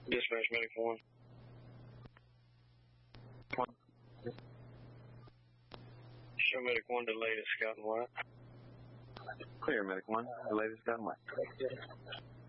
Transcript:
Dispatch Medic 1. Show Medic 1 to latest Scott and White. Clear, Medic 1. The latest Scott and White.